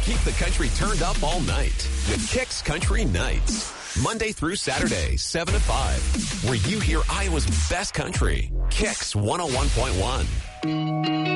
Keep the country turned up all night with Kicks Country Nights. Monday through Saturday, 7 to 5, where you hear Iowa's best country. Kicks 101.1.